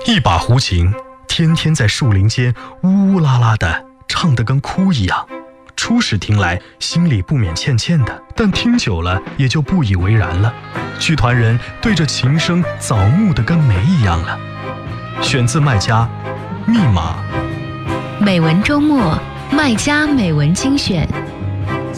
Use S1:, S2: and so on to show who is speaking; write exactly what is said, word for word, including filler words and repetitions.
S1: 一把胡琴，天天在树林间呜呜啦啦的唱得跟哭一样。初时听来心里不免欠欠的，但听久了也就不以为然了。剧团人对着琴声早慕得跟没一样了。选自麦家《密码》。
S2: 美文周末，麦家美文精选。